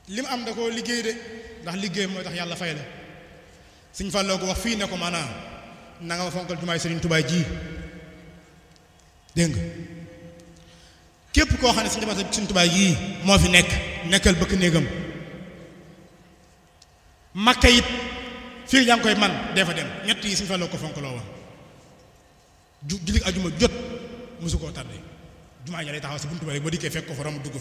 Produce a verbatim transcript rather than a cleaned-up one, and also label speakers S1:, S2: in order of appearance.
S1: li mu am da koo liggéey de ndax liggéey mooy tax yàlla fay la Sëñ Fallou ko wax fii ne ko maanaam na nga ma fonkal jumaay Sëriñ Tuubaa ji dégg nga képp koo xam ne Sëriñ Sëriñ Tuubaa yii moo fi nekk nekkal bëkk néegam Makka it fii yaa ngi koy man dee fa dem ñett yi Sëñ Fallou ko fonkaloo woon ju julli ajuma jot mosu koo tardé jumaa ja lay taxaw si buntu ba rek boo dikkee fekk ko fa romb dugg